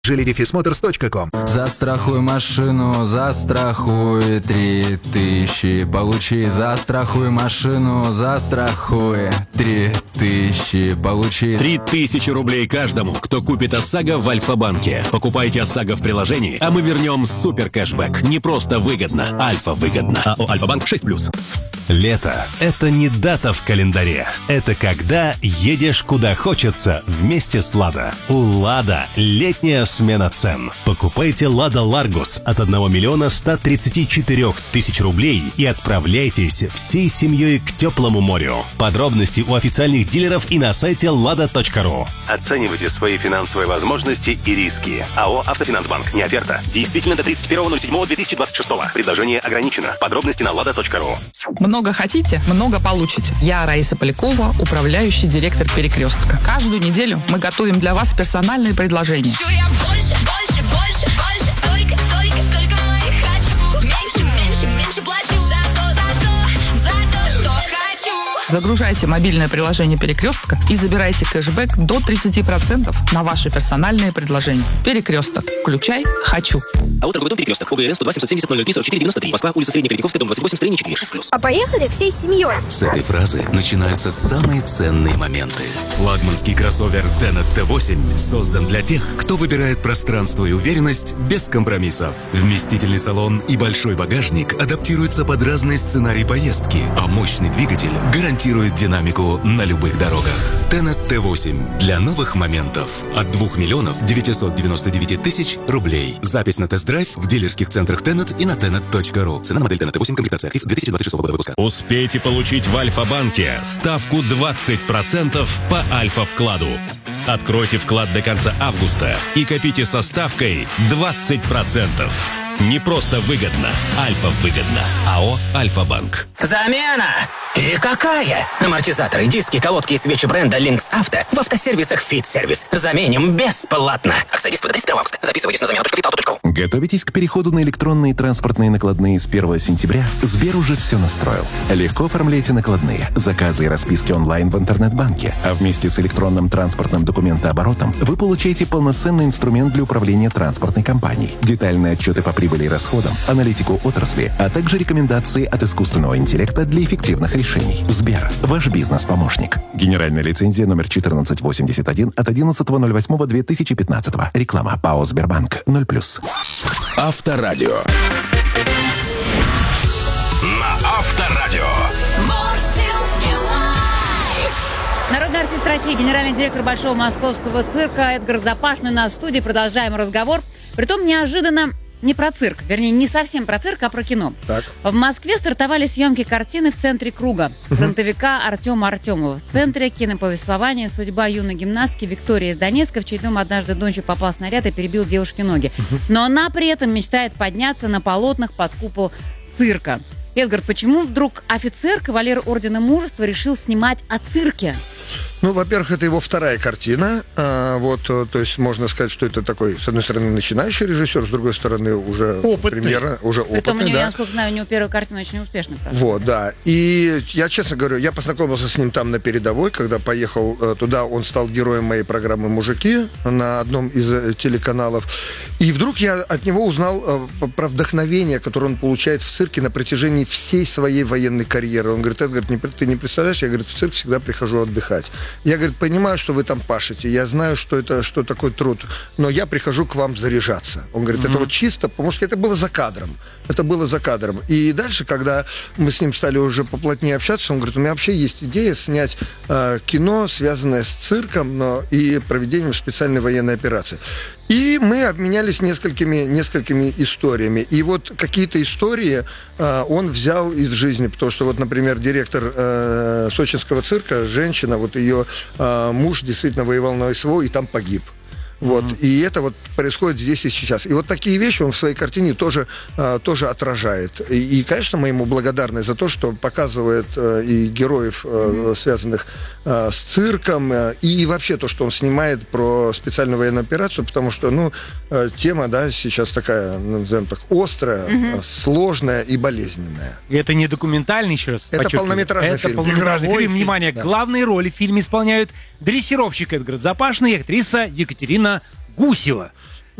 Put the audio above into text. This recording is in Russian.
Желидефисмоторс.ком. Застрахуй машину, застрахуй 3000. Получи, застрахуй машину, застрахуй 3000. Получи 3000 рублей каждому, кто купит ОСАГО в Альфа-банке. Покупайте ОСАГО в приложении, а мы вернем супер кэшбэк. Не просто выгодно, альфа-выгодно. АО «Альфа-банк» 6+. Лето – это не дата в календаре. Это когда едешь куда хочется вместе с «Лада». У «Лада» летняя смена цен. Покупайте «Лада Ларгус» от 1 134 000 рублей и отправляйтесь всей семьей к теплому морю. Подробности у официальных дилеров и на сайте lada.ru. Оценивайте свои финансовые возможности и риски. АО «Автофинансбанк». Не оферта. Действительно до 31.07.2026. Предложение ограничено. Подробности на lada.ru. Много хотите, много получите. Я Раиса Полякова, управляющий директор «Перекрестка». Каждую неделю мы готовим для вас персональные предложения. Хочу я больше, больше, больше, больше. Только моих хочу. Меньше плачу за то, что хочу. Загружайте мобильное приложение «Перекрестка» и забирайте кэшбэк до 30% на ваши персональные предложения. «Перекресток». Включай «Хочу». АО «Торговый дом Перекресток». ОГРН 102 770 003 44 93. Москва, улица Среднеколлектниковская, дом 28, строение 4, 6+. А поехали всей семьей. С этой фразы начинаются самые ценные моменты. Флагманский кроссовер Tenet T8 создан для тех, кто выбирает пространство и уверенность без компромиссов. Вместительный салон и большой багажник адаптируются под разные сценарии поездки, а мощный двигатель гарантирует динамику на любых дорогах. Tenet T8 для новых моментов от 2 999 000 рублей. Запись на тест-драйв в дилерских центрах Tenet и на tenet.ru. Цена на модель Tenet T8, комплектация актив 2026 года выпуска. Успейте получить в Альфа-банке ставку 20% по Альфа-вкладу. Откройте вклад до конца августа и копите со ставкой 20%. Не просто выгодно, альфа-выгодно. АО «Альфа-банк». Замена! И какая? Амортизаторы, диски, колодки и свечи бренда Lynx Auto в автосервисах «Фит-сервис». Заменим бесплатно. Акция действует до 31 августа. Записывайтесь на замена.фитауто.ру. Готовитесь к переходу на электронные транспортные накладные с 1 сентября? Сбер уже все настроил. Легко оформляйте накладные, заказы и расписки онлайн в интернет-банке. А вместе с электронным транспортным документооборотом вы получаете полноценный инструмент для управления транспортной компанией, детальные отчеты по прибыли и расходам, аналитику отрасли, а также рекомендации от искусственного интеллекта для эффективных решений. Сбер – ваш бизнес-помощник. Генеральная лицензия номер 1481 от 11.08.2015. Реклама ПАО «Сбербанк» 0+. Авторадио. На Авторадио. Народный артист России, генеральный директор Большого московского цирка Эдгар Запашный у нас в студии. Продолжаем разговор. Притом неожиданно не про цирк, вернее, не совсем про цирк, а про кино. Так. В Москве стартовали съемки картины «В центре круга» фронтовика Артема Артемова. В центре киноповествования судьба юной гимнастки Виктории из Донецка, в чей дом однажды ночью попал снаряд и перебил девушке ноги. Но она при этом мечтает подняться на полотнах под купол цирка. Эдгар, почему вдруг офицер, кавалер Ордена Мужества, решил снимать о цирке? Ну, во-первых, это его вторая картина. То есть можно сказать, что это такой, с одной стороны, начинающий режиссер, с другой стороны, уже премьера, уже опытный. Притом, да. насколько знаю, у него первая картина очень успешно прошла. Вот, да. И я, честно говорю, я познакомился с ним там на передовой, когда поехал туда, он стал героем моей программы «Мужики» на одном из телеканалов. И вдруг я от него узнал про вдохновение, которое он получает в цирке на протяжении всей своей военной карьеры. Он говорит: Эдгар, ты не представляешь, я, говорит, в цирк всегда прихожу отдыхать. Я, говорит, понимаю, что вы там пашете, я знаю, что такое труд, но я прихожу к вам заряжаться. Он говорит, это вот чисто, потому что это было за кадром. Это было за кадром. И дальше, когда мы с ним стали уже поплотнее общаться, он говорит, у меня вообще есть идея снять кино, связанное с цирком, но и проведением специальной военной операции. И мы обменялись несколькими историями. И вот какие-то истории он взял из жизни, потому что вот, например, директор сочинского цирка, женщина, вот ее муж действительно воевал на СВО и там погиб. Вот. И это вот происходит здесь и сейчас. И вот такие вещи он в своей картине тоже отражает. И, конечно, мы ему благодарны за то, что показывает и героев, связанных с цирком, и вообще то, что он снимает про специальную военную операцию, потому что, тема, да, сейчас такая, назовем так, острая, сложная и болезненная. И это не документальный, еще раз это полнометражный фильм. Это полнометражный фильм. Внимание, да. Главные роли в фильме исполняют дрессировщик Эдгар Запашный и актриса Екатерина Гусева.